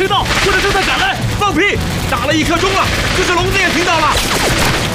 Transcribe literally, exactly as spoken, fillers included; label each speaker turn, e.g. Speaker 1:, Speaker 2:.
Speaker 1: 听到，或者正在赶来。放屁！打了一刻钟了，就是聋子也听到了。